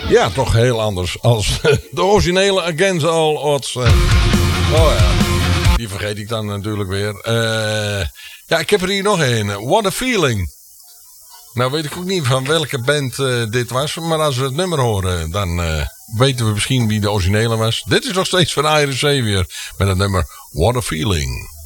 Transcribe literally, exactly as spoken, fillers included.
Ja, toch heel anders als de originele Against All Odds. Oh ja, die vergeet ik dan natuurlijk weer. Uh, ja, ik heb er hier nog een. What a Feeling. Nou weet ik ook niet van welke band uh, dit was. Maar als we het nummer horen, dan uh, weten we misschien wie de originele was. Dit is nog steeds van Iron Savior met het nummer What a Feeling.